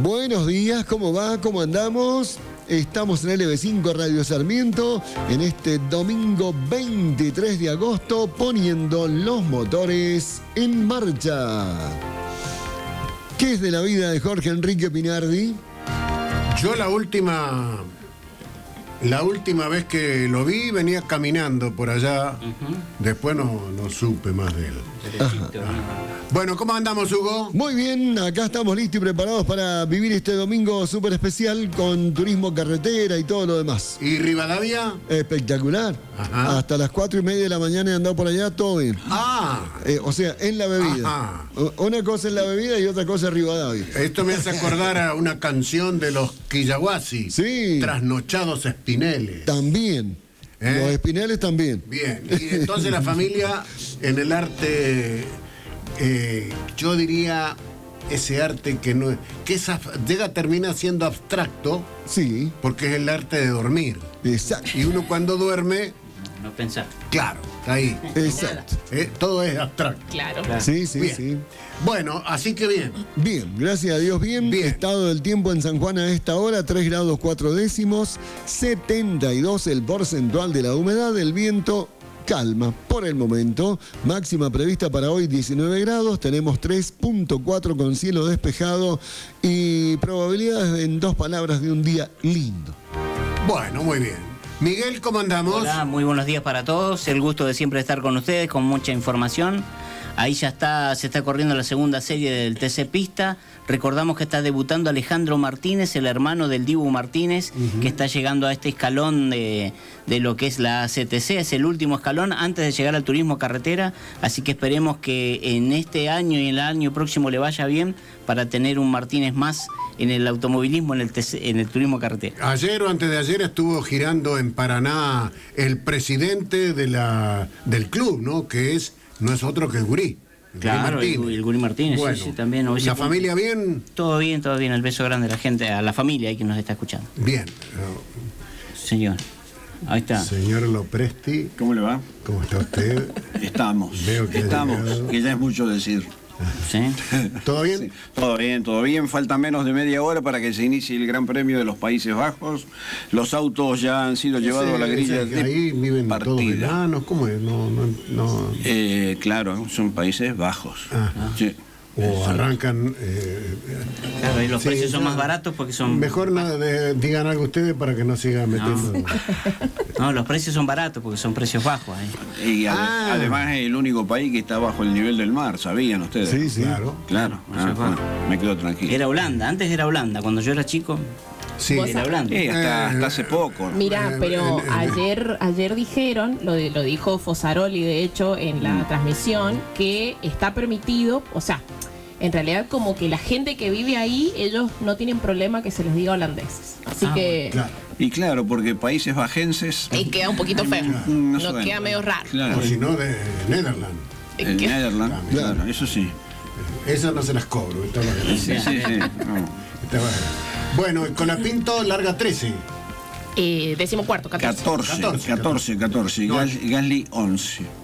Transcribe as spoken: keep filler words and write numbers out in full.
Buenos días, ¿cómo va? ¿Cómo andamos? Estamos en L B cinco Radio Sarmiento en este domingo veintitrés de agosto poniendo los motores en marcha. ¿Qué es de la vida de Jorge Enrique Pinardi? Yo la última... La última vez que lo vi venía caminando por allá, uh-huh. Después no, no supe más de él. Bueno, ¿cómo andamos, Hugo? Muy bien, acá estamos listos y preparados para vivir este domingo súper especial con turismo carretera y todo lo demás. ¿Y Rivadavia? Espectacular. Ajá. Hasta las cuatro y media de la mañana he andado por allá, todo bien. Ah. Eh, o sea, en la bebida. Ajá. Una cosa es la bebida y otra cosa es Rivadavia. Esto me hace acordar a una canción de los Quillahuasi. Sí. Trasnochados Espineles. También. ¿Eh? Los Espineles también. Bien. Y entonces la familia en el arte, eh, yo diría ese arte que no que es, llega termina siendo abstracto. Sí. Porque es el arte de dormir. Exacto. Y uno cuando duerme no pensar. Claro, está ahí. Exacto. Eh, todo es abstracto. Claro. claro. Sí, sí, bien. sí. Bueno, así que bien. Bien, gracias a Dios, bien. bien. Estado del tiempo en San Juan a esta hora, tres grados cuatro décimos, setenta y dos el porcentual de la humedad, el viento calma por el momento. Máxima prevista para hoy diecinueve grados, tenemos tres punto cuatro con cielo despejado y probabilidades en dos palabras de un día lindo. Bueno, muy bien. Miguel, ¿cómo andamos? Hola, muy buenos días para todos. El gusto de siempre estar con ustedes, con mucha información. Ahí ya está, se está corriendo la segunda serie del T C Pista. Recordamos que está debutando Alejandro Martínez, el hermano del Dibu Martínez, uh-huh. que está llegando a este escalón de, de lo que es la C T C. Es el último escalón antes de llegar al turismo carretera. Así que esperemos que en este año y en el año próximo le vaya bien para tener un Martínez más en el automovilismo, en el, T C, en el turismo carretera. Ayer o antes de ayer estuvo girando en Paraná el presidente de la, del club, ¿no? Que es... No es otro que el Gurí. El claro, Gurí el, el Gurí Martínez, bueno, sí, sí, también. ¿La punto. familia bien? Todo bien, todo bien. El beso grande a la gente, a la familia ahí que nos está escuchando. Bien. Señor, ahí está. Señor Lopresti. ¿Cómo le va? ¿Cómo está usted? Estamos. Veo que Estamos, que ya es mucho decir. ¿Sí? ¿Todo bien? Sí, todo bien, todo bien. Falta menos de media hora para que se inicie el Gran Premio de los Países Bajos. Los autos ya han sido ese, llevados a la grilla de ahí viven partida. Todos enanos, ¿cómo es? No, no, no. Eh, claro, son Países Bajos. Ah. Sí. O arrancan... Eh, claro, y los sí, precios son ya, más baratos porque son... Mejor no, de, digan algo ustedes para que no sigan metiendo... No. no, los precios son baratos porque son precios bajos. ¿eh? Y ade ah. además es el único país que está bajo el nivel del mar, ¿sabían ustedes? Sí, sí. Claro. Claro, ah, bueno, me quedo tranquilo. Era Holanda, antes era Holanda, cuando yo era chico... Sí, era Holanda. Sí, hasta, hasta hace poco. ¿no? Mira, pero ayer ayer dijeron, lo, de, lo dijo Fosaroli de hecho en la mm. transmisión, que está permitido, o sea... En realidad, como que la gente que vive ahí, ellos no tienen problema que se les diga holandeses. Así ah, que... Claro. Y claro, porque países bajenses... Y queda un poquito feo. No, no queda medio raro. Claro. O si no, de Netherlands. En Netherlands, claro. claro, eso sí. Esas no se las cobro. Sí, sí, sí. No. Bueno, con la Pinto larga trece. Eh, décimo cuarto, catorce. catorce, catorce, catorce. No. Gasly once.